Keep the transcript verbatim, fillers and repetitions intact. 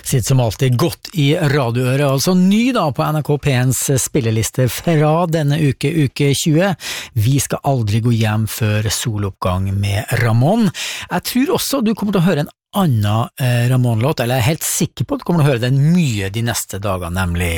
Sitt som alltid godt i radioøret, altså ny da på N R K P1s spilleliste fra denne uke, uke tjue. Vi skal aldri gå hjem før soloppgang med Ramón. Jeg tror også du kommer til å høre en annen eh, Ramón-låt, eller jeg er helt sikker på at du kommer til å høre den mye de neste dagene, nemlig